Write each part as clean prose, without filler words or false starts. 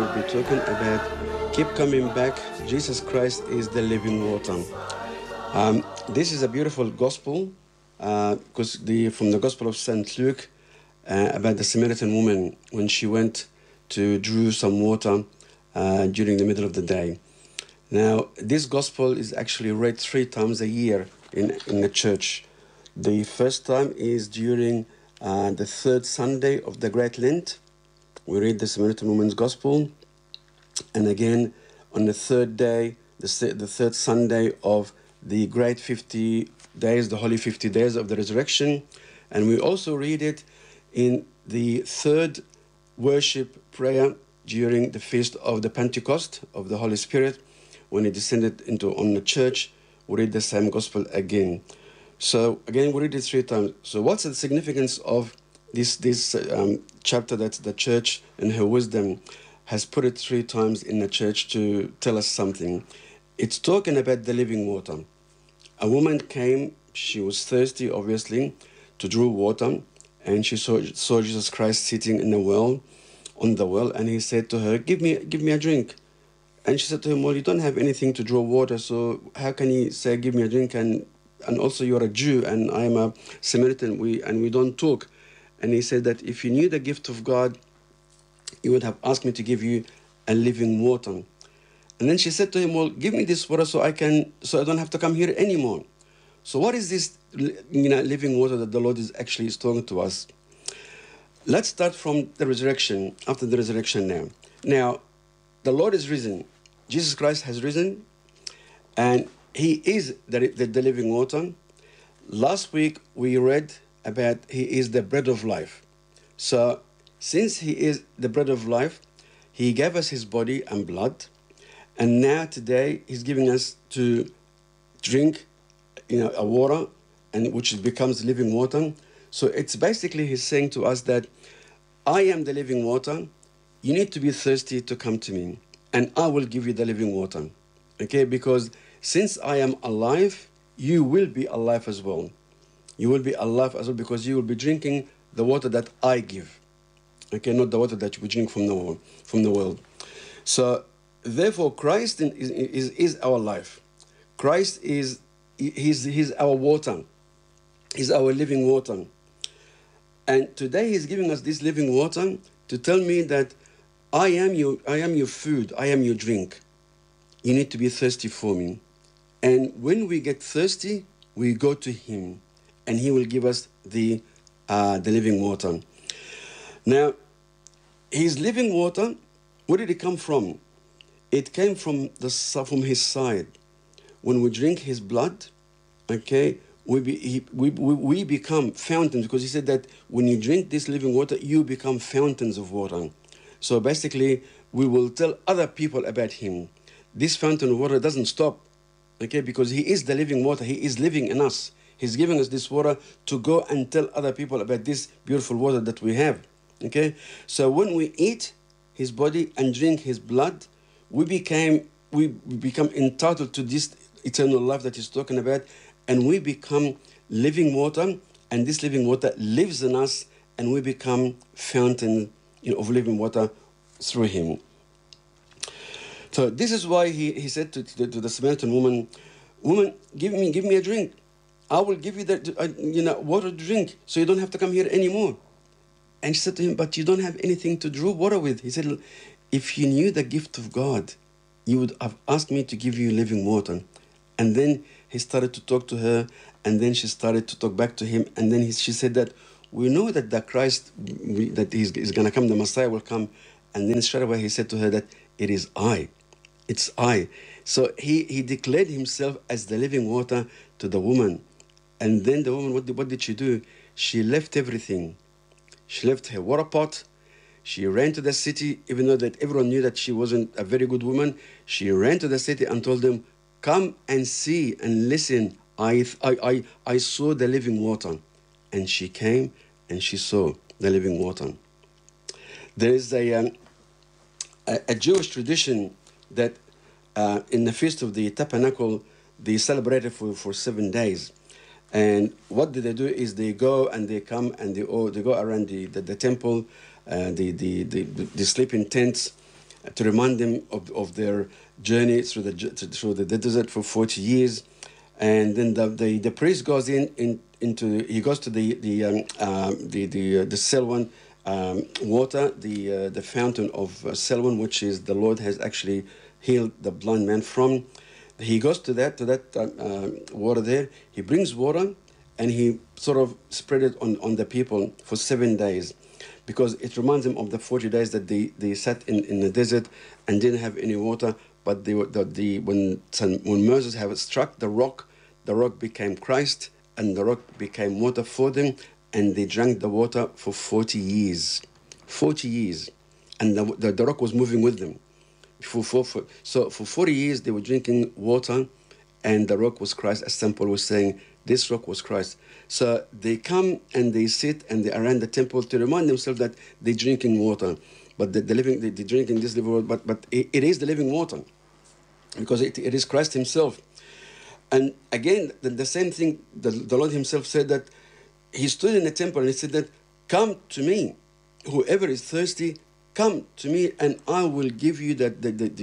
will be talking about keep coming back. Jesus Christ is the living water. This is a beautiful gospel because from the Gospel of St. Luke about the Samaritan woman when she went to draw some water during the middle of the day. Now, this gospel is actually read 3 times a year in the church. The first time is during the third Sunday of the Great Lent. We read the Samaritan woman's gospel. And again, on the third day, the third Sunday of the Great 50 days, the Holy 50 days of the Resurrection. And we also read it in the third worship prayer during the feast of the Pentecost of the Holy Spirit. When it descended on the church, we read the same gospel again. So again, we read it 3 times. So what's the significance of this chapter that the church in her wisdom has put it 3 times in the church to tell us something? It's talking about the living water. A woman came, she was thirsty, obviously, to draw water, and she saw Jesus Christ sitting in the well, on the well, and he said to her, give me a drink. And she said to him, well, you don't have anything to draw water, so how can you say, give me a drink? And also you're a Jew, and I am a Samaritan, we don't talk. And he said that if you knew the gift of God, you would have asked me to give you a living water. And then she said to him, well, give me this water so I don't have to come here anymore. So what is this living water that the Lord is actually talking to us? Let's start from the resurrection, after the resurrection now. Now, the Lord is risen. Jesus Christ has risen, and he is the living water. Last week, we read about he is the bread of life. So, since he is the bread of life, he gave us his body and blood, and now today, he's giving us to drink a water, and which becomes living water. So it's basically he's saying to us that I am the living water. You need to be thirsty to come to me, and I will give you the living water. Okay, because since I am alive, you will be alive as well. You will be alive as well because you will be drinking the water that I give. Okay, not the water that you drink from the world. So, therefore, Christ is our life. Christ he's our water. He's our living water. And today he's giving us this living water to tell me that I am your food, I am your drink. You need to be thirsty for me. And when we get thirsty, we go to him, and he will give us the living water. Now, his living water, where did it come from? It came from his side. When we drink his blood, okay, we become fountains, because he said that when you drink this living water, you become fountains of water. So basically, we will tell other people about him. This fountain of water doesn't stop, okay, because he is the living water. He is living in us. He's giving us this water to go and tell other people about this beautiful water that we have, okay? So when we eat his body and drink his blood, we become entitled to this eternal life that he's talking about, and we become living water, and this living water lives in us, and we become fountain of living water through him. So this is why he said to the Samaritan woman, give me a drink. I will give you the water to drink, so you don't have to come here anymore. And she said to him, but you don't have anything to draw water with. He said, if you knew the gift of God, you would have asked me to give you living water. And then he started to talk to her, and then she started to talk back to him, and then she said that we know that the Christ, that is going to come, the Messiah will come. And then straight away he said to her that it is I. It's I. So he declared himself as the living water to the woman. And then the woman, what did she do? She left everything. She left her water pot. She ran to the city, even though that everyone knew that she wasn't a very good woman. She ran to the city and told them, come and see and listen. I saw the living water. And she came and she saw the living water. There is a Jewish tradition that in the Feast of the Tabernacle, they celebrate it for 7 days. And what they do is they go and they come and they go around the temple, the sleeping tents, to remind them of their journey through the desert for 40 years. And then the priest goes he goes to the Selwan water, the fountain of Selwan, which is the Lord has actually healed the blind man from. He goes to that water there. He brings water, and he sort of spread it on the people for 7 days, because it reminds them of the 40 days that they sat in the desert and didn't have any water. But when Moses had struck the rock became Christ, and the rock became water for them, and they drank the water for 40 years. 40 years. And the rock was moving with them. So for 40 years they were drinking water, and the rock was Christ, as St. Paul was saying, this rock was Christ. So they come and they sit and they around the temple to remind themselves that they're drinking water. But they're drinking this living water, but it is the living water, because it is Christ himself. And again, the same thing, the Lord himself said that he stood in the temple and he said that, come to me, whoever is thirsty, come to me, and I will give you the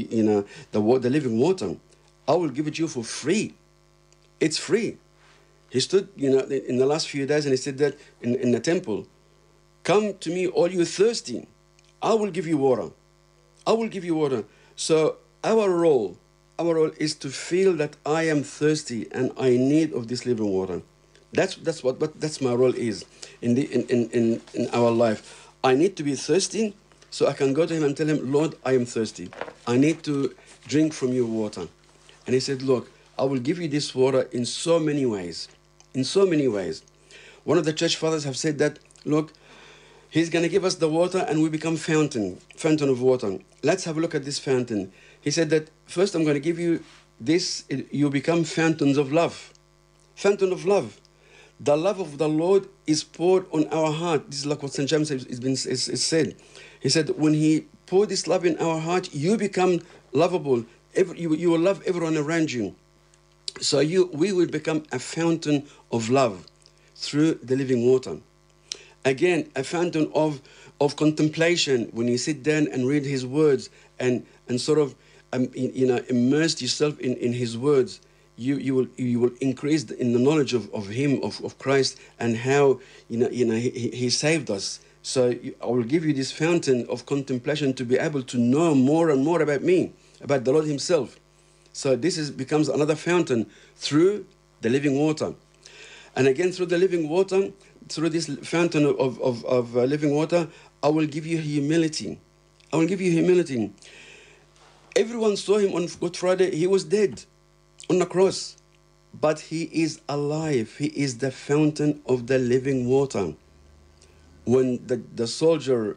living water. I will give it to you for free. It's free. He stood, in the last few days, and he said that in the temple, come to me, all you thirsty. I will give you water. I will give you water. So our role is to feel that I am thirsty and I need of this living water. That's my role is in our life. I need to be thirsty, so I can go to him and tell him, Lord, I am thirsty. I need to drink from your water. And he said, look, I will give you this water in so many ways. In so many ways. One of the church fathers have said that, look, he's going to give us the water and we become fountain of water. Let's have a look at this fountain. He said that, first I'm going to give you this, you become fountains of love. Fountain of love. The love of the Lord is poured on our heart. This is like what St. James is said. He said, when he poured this love in our heart, you become lovable. You will love everyone around you. So we will become a fountain of love through the living water. Again, a fountain of contemplation, when you sit down and read his words and sort of immerse yourself in his words. You will increase in the knowledge of him, of Christ, and how he saved us. So I will give you this fountain of contemplation to be able to know more and more about me, about the Lord himself. So this becomes another fountain through the living water. And again, through the living water, through this fountain of living water, I will give you humility. I will give you humility. Everyone saw him on Good Friday. He was dead on the cross, but he is alive. He is the fountain of the living water. When the soldier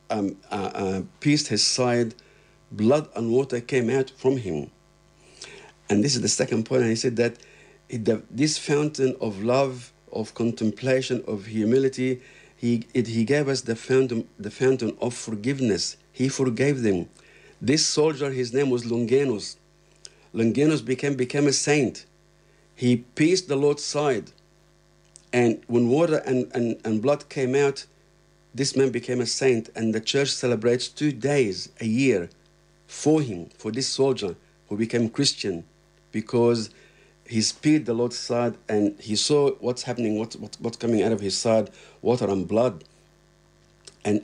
pierced his side, blood and water came out from him. And this is the second point. And he said that this fountain of love, of contemplation, of humility, he gave us the fountain of forgiveness. He forgave them. This soldier, his name was Longinus. Longinus became a saint. He pierced the Lord's side. And when water and blood came out, this man became a saint. And the church celebrates 2 days a year for him, for this soldier who became Christian, because he speared the Lord's side and he saw what's happening, what's coming out of his side, water and blood. And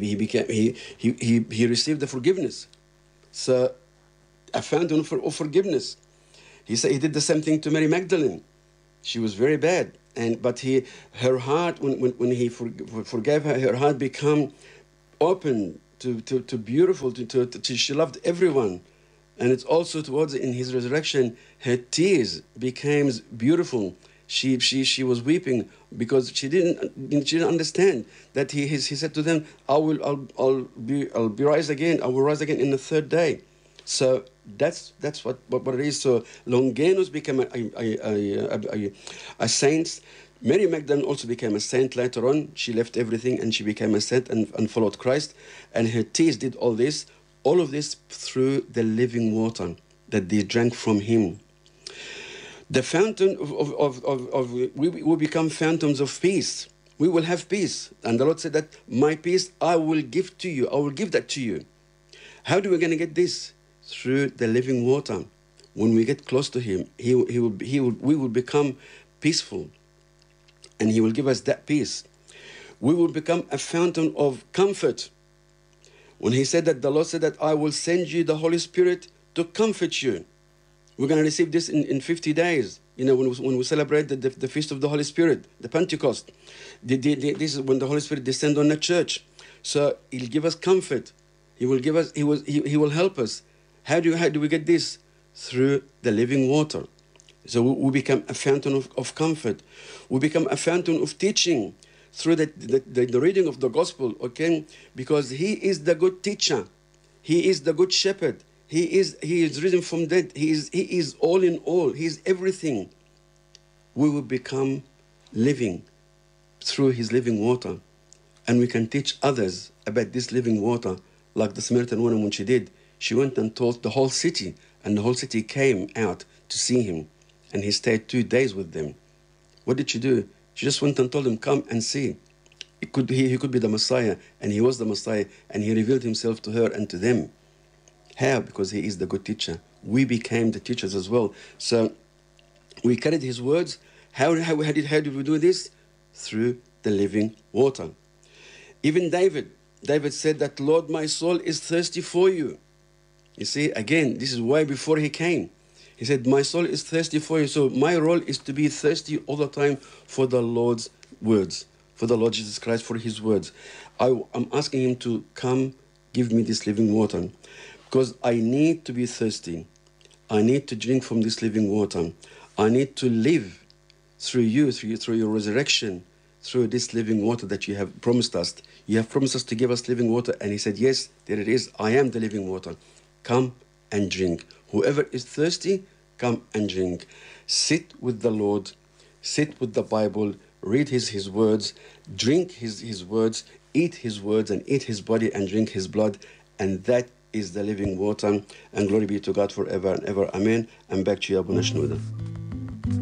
he received the forgiveness. So a fountain of forgiveness. He said he did the same thing to Mary Magdalene. She was very bad, but her heart, when he forgave her, her heart became open to beautiful. She loved everyone, and it's also towards in his resurrection, her tears became beautiful. She was weeping because she didn't understand that he said to them, I'll be rise again. I will rise again in the third day. So that's what it is. So Longinus became a saint. Mary Magdalene also became a saint later on. She left everything and she became a saint and followed Christ. And her tears did all of this through the living water that they drank from him. The fountain we will become fountains of peace. We will have peace. And the Lord said that my peace I will give to you. I will give that to you. How do we going to get this? Through the living water. When we get close to him, we will become peaceful, and he will give us that peace. We will become a fountain of comfort. When he said that, the Lord said that I will send you the Holy Spirit to comfort you. We're going to receive this in 50 days. You know, when we celebrate the Feast of the Holy Spirit, the Pentecost. This is when the Holy Spirit descends on the church. So he'll give us comfort. He will give us. He will help us. How do we get this? Through the living water. So we become a fountain of comfort. We become a fountain of teaching through the reading of the gospel. Okay, because he is the good teacher. He is the good shepherd. He is risen from dead. He is all in all. He is everything. We will become living through his living water. And we can teach others about this living water, like the Samaritan woman when she did. She went and told the whole city, and the whole city came out to see him. And he stayed 2 days with them. What did she do? She just went and told them, come and see. He could be the Messiah, and he was the Messiah, and he revealed himself to her and to them. How? Because he is the good teacher. We became the teachers as well. So we carried his words. How did we do this? Through the living water. Even David said that, Lord, my soul is thirsty for you. You see, again, this is way before he came. He said, my soul is thirsty for you. So my role is to be thirsty all the time for the Lord's words, for the Lord Jesus Christ, for his words. I'm asking him to come give me this living water, because I need to be thirsty. I need to drink from this living water. I need to live through you, through your resurrection, through this living water that you have promised us. You have promised us to give us living water. And he said, yes, there it is. I am the living water. Come and drink. Whoever is thirsty, come and drink. Sit with the Lord. Sit with the Bible. Read his words. Drink his words. Eat his words and eat his body and drink his blood. And that is the living water. And glory be to God forever and ever. Amen. And back to you, Abu Nashnuda.